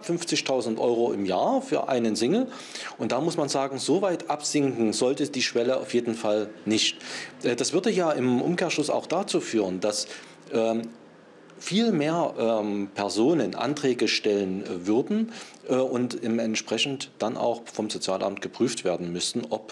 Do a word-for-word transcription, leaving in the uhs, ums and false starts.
fünfzigtausend Euro im Jahr für einen Single. Und da muss man sagen, so weit absinken sollte die Schwelle auf jeden Fall nicht. Das würde ja im Umkehrschluss auch dazu führen, dass ähm, viel mehr ähm, Personen Anträge stellen äh, würden äh, und im entsprechend dann auch vom Sozialamt geprüft werden müssten, ob